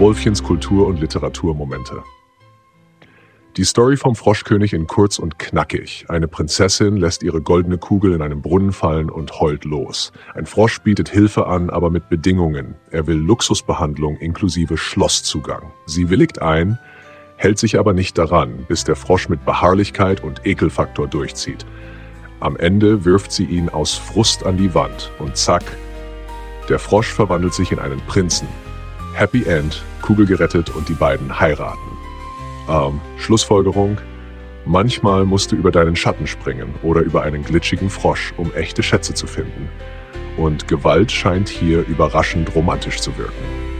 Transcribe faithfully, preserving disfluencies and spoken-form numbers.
Wolfchens Kultur- und Literaturmomente. Die Story vom Froschkönig in kurz und knackig. Eine Prinzessin lässt ihre goldene Kugel in einen Brunnen fallen und heult los. Ein Frosch bietet Hilfe an, aber mit Bedingungen. Er will Luxusbehandlung inklusive Schlosszugang. Sie willigt ein, hält sich aber nicht daran, bis der Frosch mit Beharrlichkeit und Ekelfaktor durchzieht. Am Ende wirft sie ihn aus Frust an die Wand und zack, der Frosch verwandelt sich in einen Prinzen. Happy End, Kugel gerettet und die beiden heiraten. Ähm, Schlussfolgerung: Manchmal musst du über deinen Schatten springen oder über einen glitschigen Frosch, um echte Schätze zu finden. Und Gewalt scheint hier überraschend romantisch zu wirken.